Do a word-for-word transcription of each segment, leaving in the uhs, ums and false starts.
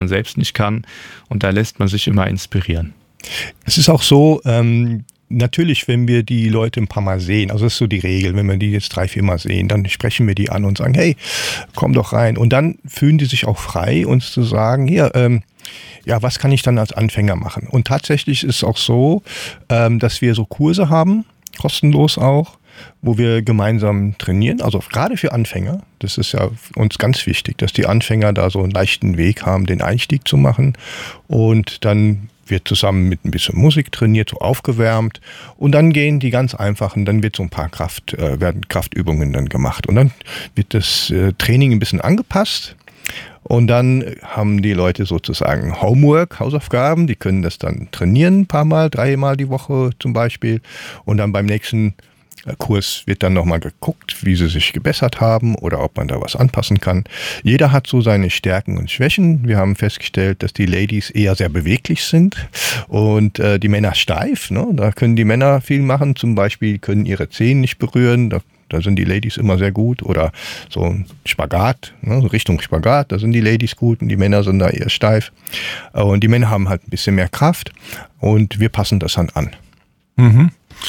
man selbst nicht kann. Und da lässt man sich immer inspirieren. Es ist auch so, ähm, natürlich, wenn wir die Leute ein paar Mal sehen, also das ist so die Regel, wenn wir die jetzt drei, vier Mal sehen, dann sprechen wir die an und sagen, hey, komm doch rein. Und dann fühlen die sich auch frei, uns zu sagen, hier, ähm, ja, was kann ich dann als Anfänger machen? Und tatsächlich ist es auch so, ähm, dass wir so Kurse haben, kostenlos auch, wo wir gemeinsam trainieren, also gerade für Anfänger. Das ist ja uns ganz wichtig, dass die Anfänger da so einen leichten Weg haben, den Einstieg zu machen. Und dann wird zusammen mit ein bisschen Musik trainiert, so aufgewärmt. Und dann gehen die ganz einfachen, dann wird so ein paar Kraft, äh, werden Kraftübungen dann gemacht. Und dann wird das äh, Training ein bisschen angepasst. Und dann haben die Leute sozusagen Homework, Hausaufgaben, die können das dann trainieren, ein paar Mal, dreimal die Woche zum Beispiel. Und dann beim nächsten Kurs wird dann nochmal geguckt, wie sie sich gebessert haben oder ob man da was anpassen kann. Jeder hat so seine Stärken und Schwächen. Wir haben festgestellt, dass die Ladies eher sehr beweglich sind und äh, die Männer steif. Ne? Da können die Männer viel machen, zum Beispiel können ihre Zehen nicht berühren. Da, da sind die Ladies immer sehr gut. Oder so ein Spagat, ne? Richtung Spagat, da sind die Ladies gut und die Männer sind da eher steif. Und die Männer haben halt ein bisschen mehr Kraft und wir passen das dann an. Mhm.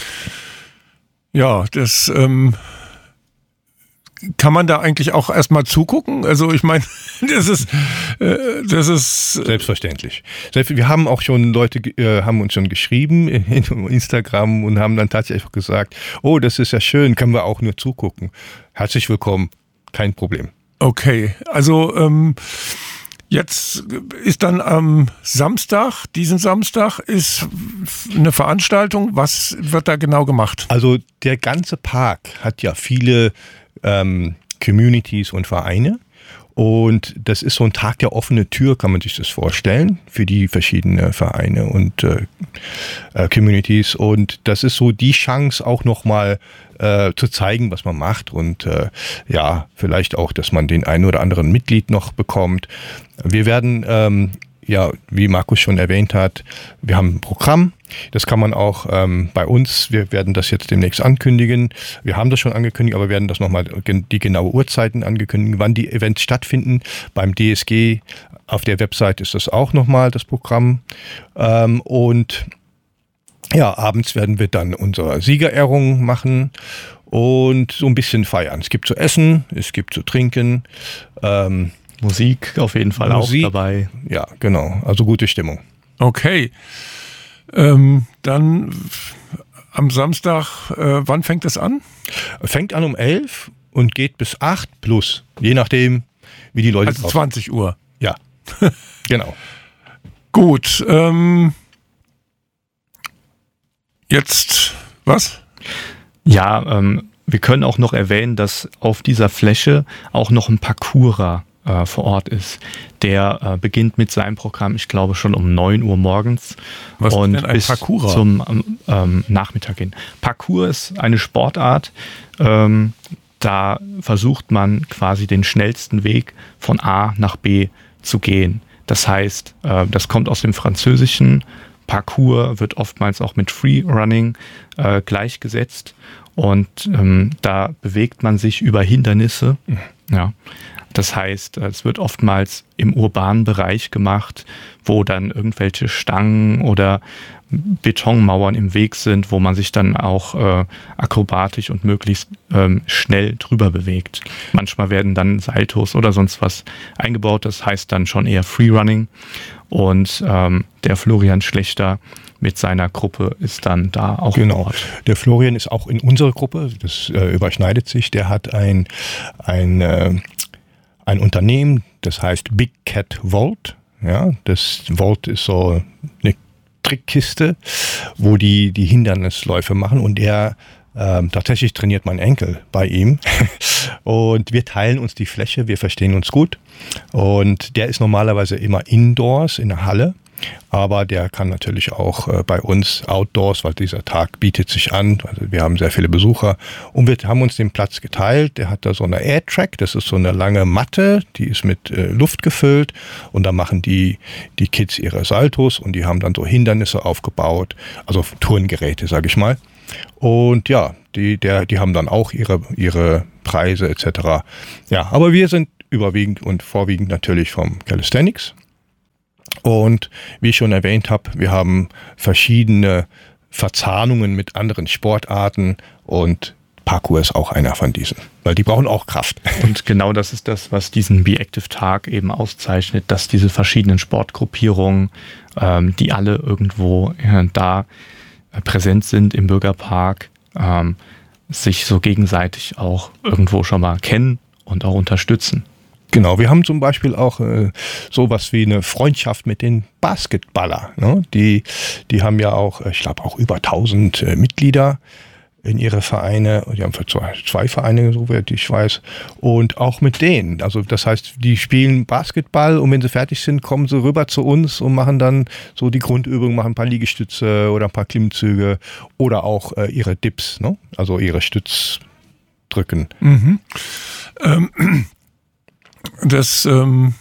Ja, das ähm, kann man da eigentlich auch erstmal zugucken. Also ich meine, das ist, äh, das ist selbstverständlich. Wir haben auch schon Leute, äh, haben uns schon geschrieben in Instagram und haben dann tatsächlich auch gesagt, oh, das ist ja schön, können wir auch nur zugucken. Herzlich willkommen, kein Problem. Okay, also ähm, jetzt ist dann am Samstag, diesen Samstag, ist eine Veranstaltung. Was wird da genau gemacht? Also der ganze Park hat ja viele ähm, Communities und Vereine. Und das ist so ein Tag der offenen Tür, kann man sich das vorstellen, für die verschiedenen Vereine und äh, äh, Communities. Und das ist so die Chance, auch nochmal äh, zu zeigen, was man macht. Und äh, ja, vielleicht auch, dass man den einen oder anderen Mitglied noch bekommt. Wir werden, ähm, ja, wie Markus schon erwähnt hat, wir haben ein Programm. Das kann man auch ähm, bei uns, wir werden das jetzt demnächst ankündigen. Wir haben das schon angekündigt, aber werden das nochmal die genaue Uhrzeiten ankündigen, wann die Events stattfinden. Beim D S G auf der Website ist das auch nochmal das Programm. Ähm, und ja, abends werden wir dann unsere Siegerehrung machen und so ein bisschen feiern. Es gibt zu essen, es gibt zu trinken. Ähm, Musik auf jeden Fall Musik, auch dabei. Ja, genau. Also gute Stimmung. Okay. Ähm, dann am Samstag, äh, wann fängt das an? Fängt an um elf und geht bis acht plus, je nachdem, wie die Leute... Also zwanzig Uhr. Ja, genau. Gut, ähm, jetzt, was? Ja, ähm, wir können auch noch erwähnen, dass auf dieser Fläche auch noch ein Parkourer äh, vor Ort ist. Der äh, beginnt mit seinem Programm, ich glaube, schon um neun Uhr morgens. Was und ist denn ein bis Parkourer? zum ähm, Nachmittag hin. Parkour ist eine Sportart, ähm, da versucht man quasi den schnellsten Weg von A nach B zu gehen. Das heißt, äh, das kommt aus dem Französischen. Parkour wird oftmals auch mit Freerunning äh, gleichgesetzt und ähm, da bewegt man sich über Hindernisse. Ja. Das heißt, es wird oftmals im urbanen Bereich gemacht, wo dann irgendwelche Stangen oder Betonmauern im Weg sind, wo man sich dann auch äh, akrobatisch und möglichst ähm, schnell drüber bewegt. Manchmal werden dann Saltos oder sonst was eingebaut, das heißt dann schon eher Freerunning. Und ähm, der Florian Schlechter mit seiner Gruppe ist dann da auch genau. Ort. Der Florian ist auch in unserer Gruppe, das äh, überschneidet sich. Der hat ein, ein, äh, ein Unternehmen, das heißt Big Cat Vault. Ja, das Vault ist so eine Trickkiste, wo die die Hindernisläufe machen und er ähm, tatsächlich trainiert mein Enkel bei ihm und wir teilen uns die Fläche, wir verstehen uns gut und der ist normalerweise immer indoors in der Halle, aber der kann natürlich auch äh, bei uns outdoors, weil dieser Tag bietet sich an, also wir haben sehr viele Besucher und wir haben uns den Platz geteilt, der hat da so eine Airtrack, das ist so eine lange Matte, die ist mit äh, Luft gefüllt und da machen die, die Kids ihre Saltos und die haben dann so Hindernisse aufgebaut, also Turngeräte, sage ich mal. Und ja, die, der, die haben dann auch ihre, ihre Preise et cetera. Ja, aber wir sind überwiegend und vorwiegend natürlich vom Calisthenics. Und wie ich schon erwähnt habe, wir haben verschiedene Verzahnungen mit anderen Sportarten und Parkour ist auch einer von diesen, weil die brauchen auch Kraft. Und genau das ist das, was diesen Be-Active-Tag eben auszeichnet, dass diese verschiedenen Sportgruppierungen, ähm, die alle irgendwo ja, da präsent sind im Bürgerpark, ähm, sich so gegenseitig auch irgendwo schon mal kennen und auch unterstützen. Genau, wir haben zum Beispiel auch äh, sowas wie eine Freundschaft mit den Basketballer. Ne? Die, die haben ja auch, ich glaube auch über tausend äh, Mitglieder in ihre Vereine. Die haben für zwei, zwei Vereine, soweit ich weiß. Und auch mit denen. Also das heißt, die spielen Basketball und wenn sie fertig sind, kommen sie rüber zu uns und machen dann so die Grundübung, machen ein paar Liegestütze oder ein paar Klimmzüge oder auch äh, ihre Dips, ne? Also ihre Stützdrücken. Mhm. Ähm, das ähm,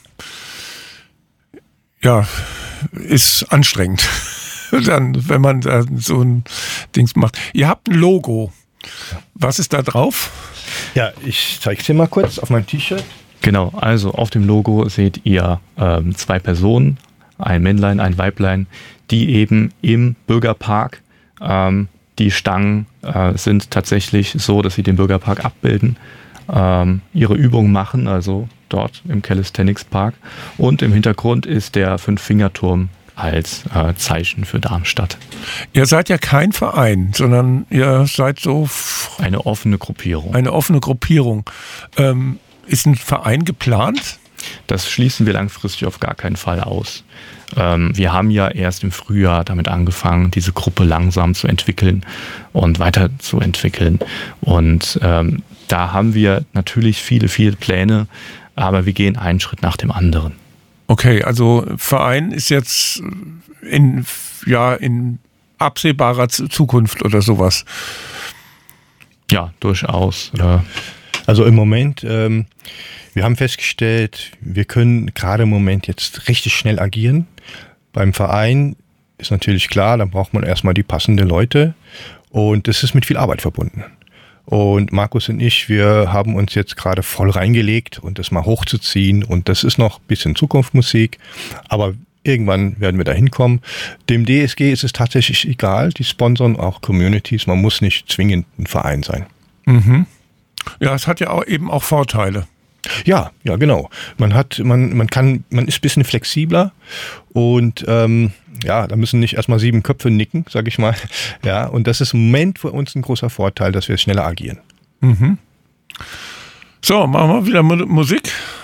ja, ist anstrengend. Dann, wenn man da so ein Dings macht. Ihr habt ein Logo. Was ist da drauf? Ja, ich zeige es dir mal kurz auf meinem T-Shirt. Genau, also auf dem Logo seht ihr ähm, zwei Personen, ein Männlein, ein Weiblein, die eben im Bürgerpark, ähm, die Stangen äh, sind tatsächlich so, dass sie den Bürgerpark abbilden, ähm, ihre Übungen machen, also dort im Calisthenics Park. Und im Hintergrund ist der Fünf-Fingerturm als äh, Zeichen für Darmstadt. Ihr seid ja kein Verein, sondern ihr seid so eine offene Gruppierung. Eine offene Gruppierung. Ähm, ist ein Verein geplant? Das schließen wir langfristig auf gar keinen Fall aus. Ähm, wir haben ja erst im Frühjahr damit angefangen, diese Gruppe langsam zu entwickeln und weiterzuentwickeln. Und ähm, da haben wir natürlich viele, viele Pläne, aber wir gehen einen Schritt nach dem anderen. Okay, also Verein ist jetzt in, ja, in absehbarer Zukunft oder sowas. Ja, durchaus. Äh, Also im Moment, ähm, wir haben festgestellt, wir können gerade im Moment jetzt richtig schnell agieren. Beim Verein ist natürlich klar, da braucht man erstmal die passenden Leute und das ist mit viel Arbeit verbunden. Und Markus und ich, wir haben uns jetzt gerade voll reingelegt und das mal hochzuziehen und das ist noch ein bisschen Zukunftsmusik, aber irgendwann werden wir da hinkommen. Dem D S G ist es tatsächlich egal, die sponsern auch Communities, man muss nicht zwingend ein Verein sein. Mhm. Ja, es hat ja auch eben auch Vorteile. Ja, ja, genau. Man hat, man, man kann, man ist ein bisschen flexibler und ähm, ja, da müssen nicht erstmal sieben Köpfe nicken, sag ich mal. Ja, und das ist im Moment für uns ein großer Vorteil, dass wir schneller agieren. Mhm. So, machen wir wieder Musik.